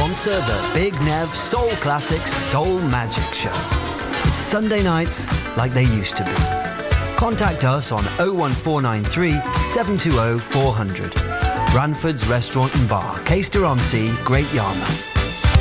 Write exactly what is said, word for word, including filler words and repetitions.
sponsor the Big Nev Soul Classics Soul Magic Show. It's Sunday nights like they used to be. Contact us on oh one four nine three, seven two oh, four hundred. Branford's Restaurant and Bar, Caister-on-Sea, Great Yarmouth.